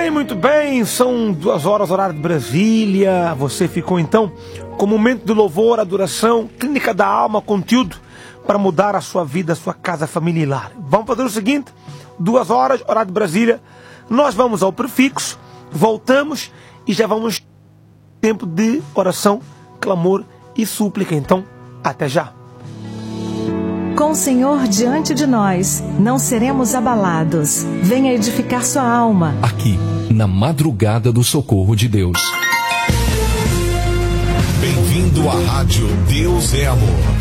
muito bem, são 2 horas, horário de Brasília. Você ficou então com o momento de louvor, adoração, clínica da alma, conteúdo para mudar a sua vida, a sua casa familiar. Vamos fazer o seguinte, 2 horas, horário de Brasília, nós vamos ao prefixo, voltamos e já vamos tempo de oração, clamor e súplica. Então, até já. Com o Senhor diante de nós, não seremos abalados. Venha edificar sua alma. Aqui, na madrugada do socorro de Deus. Bem-vindo à Rádio Deus é Amor.